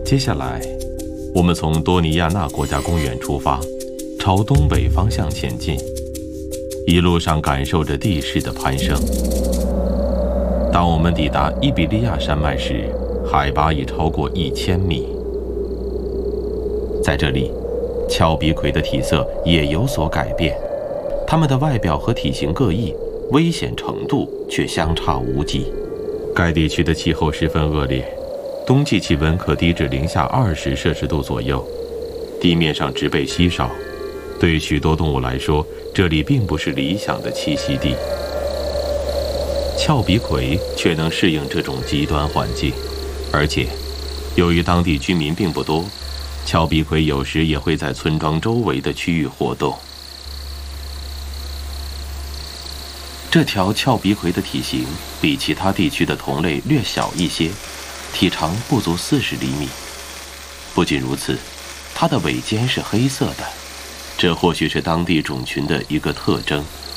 接下来，我们从多尼亚纳国家公园出发，朝东北方向前进，一路上感受着地势的攀升。当我们抵达伊比利亚山脉时，海拔已超过1000米。在这里，峭壁葵的体色也有所改变，它们的外表和体型各异，危险程度却相差无几。该地区的气候十分恶劣，冬季气温可低至-20摄氏度左右，地面上植被稀少，对许多动物来说，这里并不是理想的栖息地。峭壁葵却能适应这种极端环境，而且由于当地居民并不多，峭壁葵有时也会在村庄周围的区域活动。这条峭壁葵的体型比其他地区的同类略小一些，体长不足40厘米。不仅如此，它的尾尖是黑色的，这或许是当地种群的一个特征。